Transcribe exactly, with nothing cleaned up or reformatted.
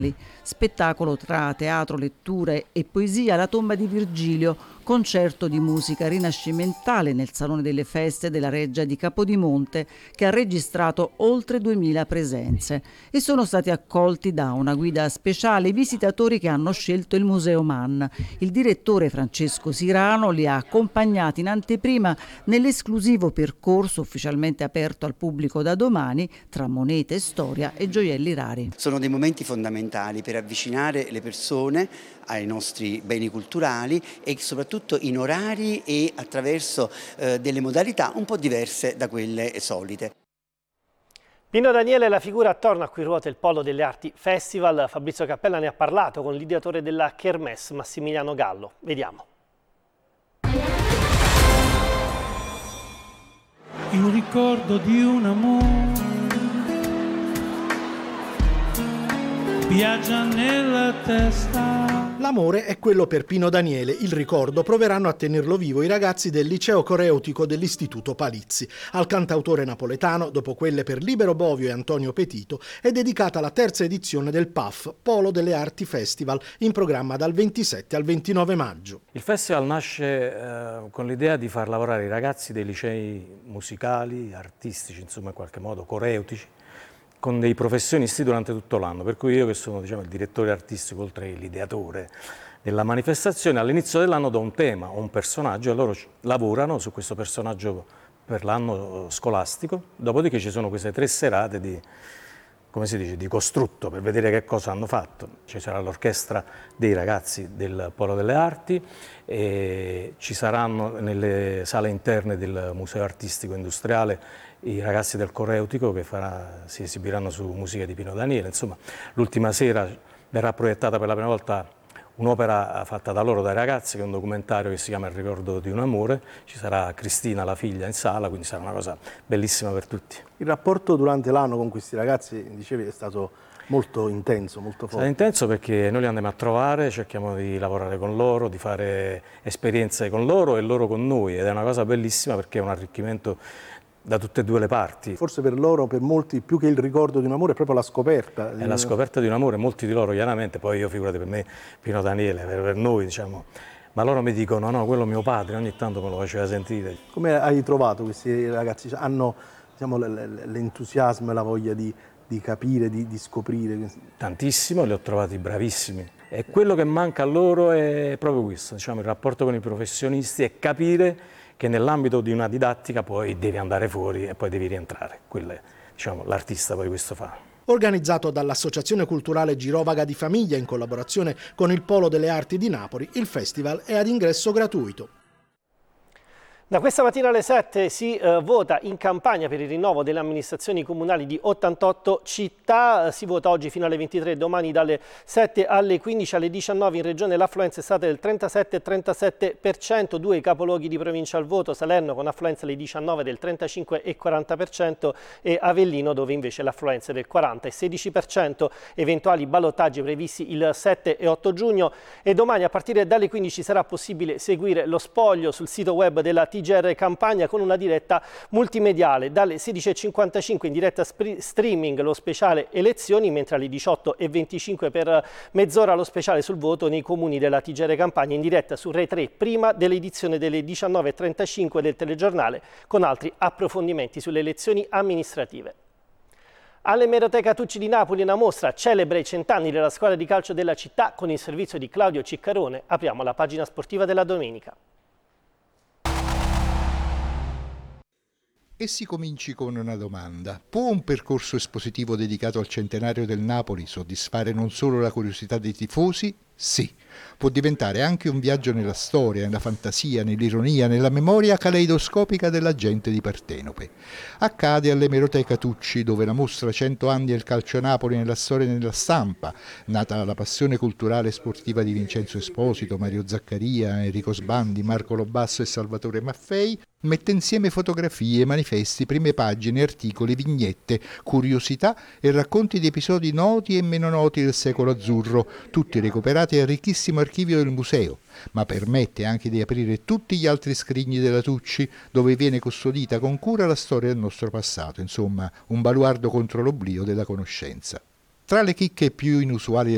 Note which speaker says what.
Speaker 1: Spettacolo tra teatro, letture e poesia, La tomba di Virgilio, concerto di musica rinascimentale nel Salone delle Feste della Reggia di Capodimonte che ha registrato oltre duemila presenze e sono stati accolti da una guida speciale i visitatori che hanno scelto il Museo Mann. Il direttore Francesco Sirano li ha accompagnati in anteprima nell'esclusivo percorso ufficialmente aperto al pubblico da domani tra monete, storia e gioielli rari.
Speaker 2: Sono dei momenti fondamentali per avvicinare le persone ai nostri beni culturali e soprattutto in orari e attraverso eh, delle modalità un po' diverse da quelle solite.
Speaker 3: Pino Daniele è la figura attorno a cui ruota il Polo delle Arti Festival. Fabrizio Cappella ne ha parlato con l'ideatore della Kermesse, Massimiliano Gallo. Vediamo.
Speaker 4: Il ricordo di un amore viaggia nella testa.
Speaker 5: L'amore è quello per Pino Daniele, il ricordo proveranno a tenerlo vivo i ragazzi del liceo coreutico dell'Istituto Palizzi. Al cantautore napoletano, dopo quelle per Libero Bovio e Antonio Petito, è dedicata la terza edizione del P A F, Polo delle Arti Festival, in programma dal ventisette al ventinove maggio.
Speaker 6: Il festival nasce eh, con l'idea di far lavorare i ragazzi dei licei musicali, artistici, insomma in qualche modo coreutici, con dei professionisti durante tutto l'anno, per cui io che sono diciamo, il direttore artistico, oltre che l'ideatore della manifestazione, all'inizio dell'anno do un tema o un personaggio e loro lavorano su questo personaggio per l'anno scolastico, dopodiché ci sono queste tre serate di, come si dice, di costrutto per vedere che cosa hanno fatto. Ci sarà l'orchestra dei ragazzi del Polo delle Arti, e ci saranno nelle sale interne del Museo Artistico Industriale i ragazzi del Coreutico che farà, si esibiranno su musica di Pino Daniele. Insomma, l'ultima sera verrà proiettata per la prima volta un'opera fatta da loro, dai ragazzi, che è un documentario che si chiama Il ricordo di un amore. Ci sarà Cristina, la figlia, in sala, quindi sarà una cosa bellissima per tutti.
Speaker 7: Il rapporto durante l'anno con questi ragazzi, dicevi, è stato molto intenso, molto forte.
Speaker 6: È stato intenso perché noi li andiamo a trovare, cerchiamo di lavorare con loro, di fare esperienze con loro e loro con noi, ed è una cosa bellissima perché è un arricchimento da tutte e due le parti.
Speaker 7: Forse per loro, per molti, più che il ricordo di un amore, è proprio la scoperta.
Speaker 6: È la scoperta di un amore, molti di loro chiaramente, poi io figurate per me, Pino Daniele, per, per noi diciamo, ma loro mi dicono no, quello mio padre, ogni tanto me lo faceva sentire.
Speaker 7: Come hai trovato questi ragazzi? Hanno diciamo, l'entusiasmo e la voglia di, di capire, di, di scoprire?
Speaker 6: Tantissimo, li ho trovati bravissimi. E quello che manca a loro è proprio questo, diciamo, il rapporto con i professionisti e capire che nell'ambito di una didattica poi devi andare fuori e poi devi rientrare. Quello è, diciamo, l'artista poi questo fa.
Speaker 5: Organizzato dall'Associazione Culturale Girovaga di Famiglia in collaborazione con il Polo delle Arti di Napoli, il festival è ad ingresso gratuito.
Speaker 3: Da questa mattina alle sette si eh, vota in campagna per il rinnovo delle amministrazioni comunali di ottantotto città. Si vota oggi fino alle ventitré, domani dalle sette alle quindici. Alle diciannove in regione l'affluenza è stata del trentasette e trentasette per cento. Due i capoluoghi di provincia al voto: Salerno con affluenza alle diciannove del trentacinque e quaranta per cento e Avellino dove invece l'affluenza è del quaranta e sedici per cento. Eventuali ballottaggi previsti il sette e otto giugno, e domani a partire dalle quindici sarà possibile seguire lo spoglio sul sito web della T G R Campania con una diretta multimediale. Dalle sedici e cinquantacinque in diretta streaming lo speciale elezioni, mentre alle diciotto e venticinque per mezz'ora lo speciale sul voto nei comuni della T G R Campania in diretta su Rai tre prima dell'edizione delle diciannove e trentacinque del telegiornale, con altri approfondimenti sulle elezioni amministrative. All'Emeroteca Tucci di Napoli una mostra celebra i cent'anni della squadra di calcio della città con il servizio di Claudio Ciccarone. Apriamo la pagina sportiva della domenica.
Speaker 8: E si cominci con una domanda. Può un percorso espositivo dedicato al centenario del Napoli soddisfare non solo la curiosità dei tifosi? Sì. Può diventare anche un viaggio nella storia, nella fantasia, nell'ironia, nella memoria caleidoscopica della gente di Partenope. Accade all'Emeroteca Tucci, dove la mostra cento anni del calcio Napoli nella storia e nella stampa, nata dalla passione culturale e sportiva di Vincenzo Esposito, Mario Zaccaria, Enrico Sbandi, Marco Lobasso e Salvatore Maffei, mette insieme fotografie, manifesti, prime pagine, articoli, vignette, curiosità e racconti di episodi noti e meno noti del secolo azzurro, tutti recuperati al ricchissimo archivio del museo, ma permette anche di aprire tutti gli altri scrigni della Tucci, dove viene custodita con cura la storia del nostro passato, insomma un baluardo contro l'oblio della conoscenza. Tra le chicche più inusuali